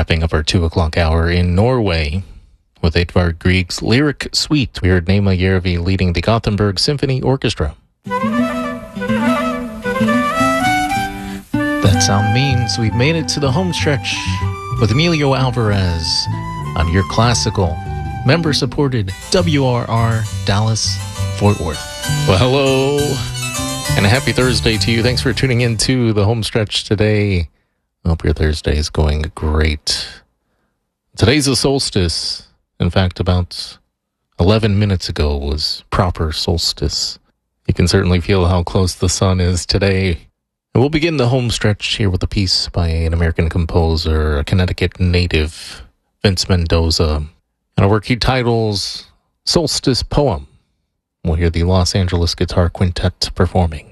wrapping up our 2 o'clock hour in Norway with Edvard Grieg's Lyric Suite. We heard Nema Järvi leading the Gothenburg Symphony Orchestra. That sound means we've made it to the home stretch with Emilio Alvarez on your classical, member-supported WRR Dallas Fort Worth. Well, hello, and a happy Thursday to you. Thanks for tuning in to the home stretch today. I hope your Thursday is going great. Today's the solstice. In fact, about 11 minutes ago was proper solstice. You can certainly feel how close the sun is today. And we'll begin the home stretch here with a piece by an American composer, a Connecticut native, Vince Mendoza. And our work he titles Solstice Poem. We'll hear the Los Angeles Guitar Quintet performing.